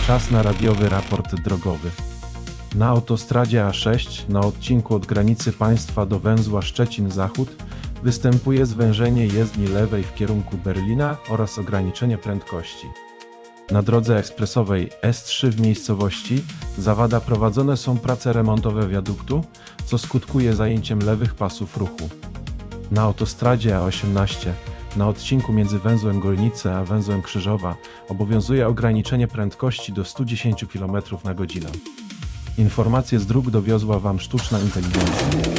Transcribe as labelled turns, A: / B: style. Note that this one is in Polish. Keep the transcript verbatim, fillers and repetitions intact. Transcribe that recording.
A: Czas na radiowy raport drogowy. Na autostradzie A sześć, na odcinku od granicy państwa do węzła Szczecin-Zachód, występuje zwężenie jezdni lewej w kierunku Berlina oraz ograniczenie prędkości. Na drodze ekspresowej S trzy w miejscowości Zawada prowadzone są prace remontowe wiaduktu, co skutkuje zajęciem lewych pasów ruchu. Na autostradzie A osiemnaście, na odcinku między węzłem Golnice a węzłem Krzyżowa, obowiązuje ograniczenie prędkości do stu dziesięciu kilometrów na godzinę. Informacje z dróg dowiozła Wam sztuczna inteligencja.